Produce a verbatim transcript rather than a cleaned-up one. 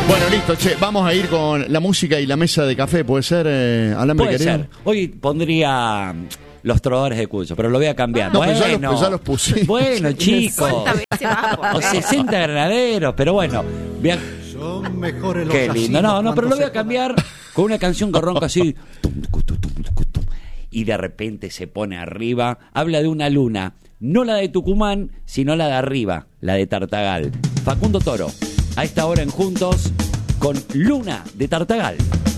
Bueno, listo, che, vamos a ir con la música y la mesa de café, ¿puede ser, eh, Alambre Puede querido? ser. Hoy pondría Los Trovadores de Cuyo, pero lo voy a cambiar. No, bueno, pero ya los, pues ya los puse. bueno, chicos. ¿Cuántas veces vas a poner? O sesenta granaderos, pero bueno. Voy a... Son mejores los Qué lindo. asesinos No, no, pero lo cuando voy a se cambiar con una canción que ronca así. Tum, tum, tum, tum, tum, y de repente se pone arriba. Habla de una luna. No la de Tucumán, sino la de arriba, la de Tartagal. Facundo Toro, a esta hora en Juntos, con Luna de Tartagal.